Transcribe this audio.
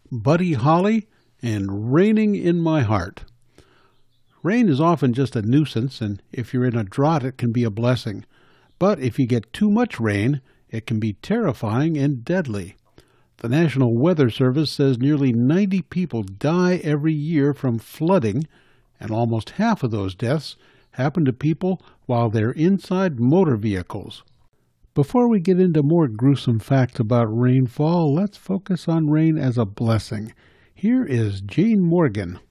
Buddy Holly, and Raining in My Heart. Rain is often just a nuisance, and if you're in a drought, it can be a blessing. But if you get too much rain, it can be terrifying and deadly. The National Weather Service says nearly 90 people die every year from flooding, and almost half of those deaths happen to people while they're inside motor vehicles. Before we get into more gruesome facts about rainfall, let's focus on rain as a blessing. Here is Jane Morgan.